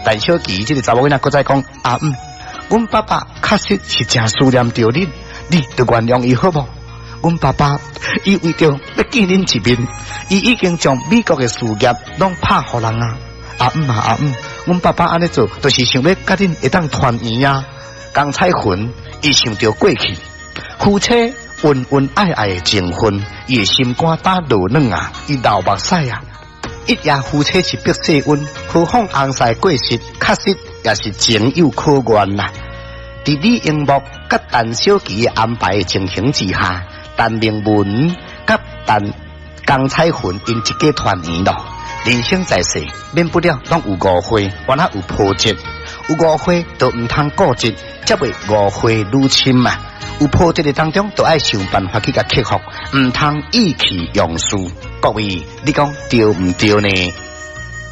陈小琪这个查某囡仔搁再讲啊阮爸爸确实是真思念着恁，你就原谅伊好无？阮爸爸伊为着要见恁一面，伊已经将美国的事业拢拍互人啊！阮爸爸安尼做，就是想要甲恁会当团圆啊！江彩云伊想着过去，夫妻恩恩爱爱的情分，伊的心肝打落软啊，伊流目屎啊！一夜夫妻是白世温，何况红婿过世，确实也是情有可原啦。伫李英木甲陈小琪的安排的情形之下，陈明文甲江彩云因一家团圆咯。人生在世，免不了拢有误会，原来有波折，有误会就唔通固执，才袂误会愈深嘛。有波折的当中，就爱想办法去甲克服，唔通意气用事。各位，你讲对唔对呢？